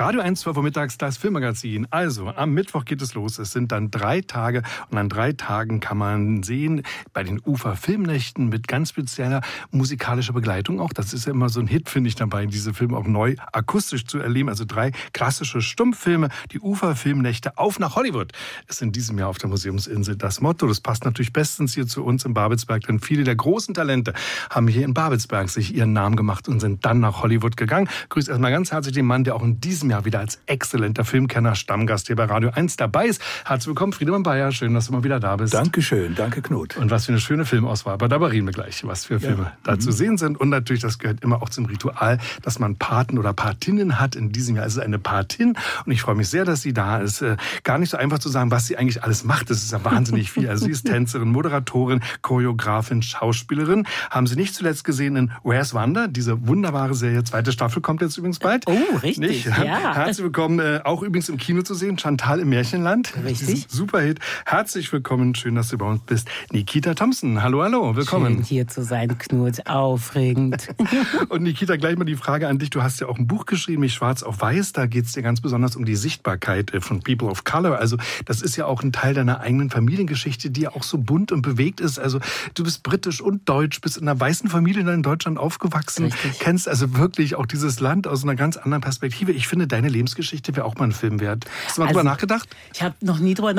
Radio 1, 12 Uhr mittags, das Filmmagazin. Also, am Mittwoch geht es los. Es sind dann 3 Tage und an 3 Tagen kann man sehen, bei den Ufer-Filmnächten mit ganz spezieller musikalischer Begleitung auch. Das ist ja immer so ein Hit, finde ich, dabei, diese Filme auch neu akustisch zu erleben. Also 3 klassische Stummfilme, die Ufer-Filmnächte auf nach Hollywood. Ist in diesem Jahr auf der Museumsinsel das Motto. Das passt natürlich bestens hier zu uns in Babelsberg, denn viele der großen Talente haben hier in Babelsberg sich ihren Namen gemacht und sind dann nach Hollywood gegangen. Grüße erstmal ganz herzlich den Mann, der auch in diesem Jahr wieder als exzellenter Filmkenner Stammgast hier bei Radio 1 dabei ist. Herzlich willkommen, Friedemann Bayer. Schön, dass du mal wieder da bist. Dankeschön, danke Knut. Und was für eine schöne Filmauswahl. Aber da reden wir gleich, was für Filme da zu sehen sind. Und natürlich, das gehört immer auch zum Ritual, dass man Paten oder Patinnen hat. In diesem Jahr ist es eine Patin. Und ich freue mich sehr, dass sie da ist. Gar nicht so einfach zu sagen, was sie eigentlich alles macht. Das ist ja wahnsinnig viel. Also sie ist Tänzerin, Moderatorin, Choreografin, Schauspielerin. Haben Sie nicht zuletzt gesehen in Where's Wanda? Diese wunderbare Serie. 2. Staffel kommt jetzt übrigens bald. Oh, richtig, nicht? Ja. Herzlich willkommen, auch übrigens im Kino zu sehen. Chantal im Märchenland. Richtig. Superhit. Herzlich willkommen. Schön, dass du bei uns bist. Nikita Thompson. Hallo, hallo. Willkommen. Schön, hier zu sein, Knut. Aufregend. Und Nikita, gleich mal die Frage an dich. Du hast ja auch ein Buch geschrieben, nicht schwarz auf weiß. Da geht es dir ganz besonders um die Sichtbarkeit von People of Color. Also das ist ja auch ein Teil deiner eigenen Familiengeschichte, die ja auch so bunt und bewegt ist. Also du bist britisch und deutsch, bist in einer weißen Familie in Deutschland aufgewachsen. Richtig. Kennst also wirklich auch dieses Land aus einer ganz anderen Perspektive. Ich finde, deine Lebensgeschichte wäre auch mal ein Film wert. Hast du mal drüber nachgedacht? Ich habe noch nie drüber